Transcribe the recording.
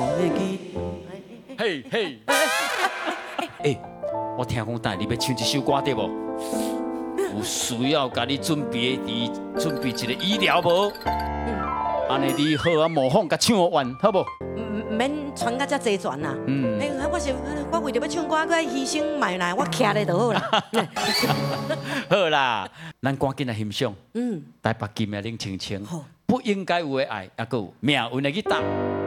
会记。 嘿嘿，哎，我听讲，但你要唱一首歌对不？有需要甲你准备一个医疗无？安尼你好啊，模仿甲唱完好不？ 免传到遮济全啦。我为着要唱歌，我牺牲卖奶，我徛咧就好啦。 好啦，咱赶紧来欣赏。台北金的冷清清，不应该有的爱，还有命运的去答。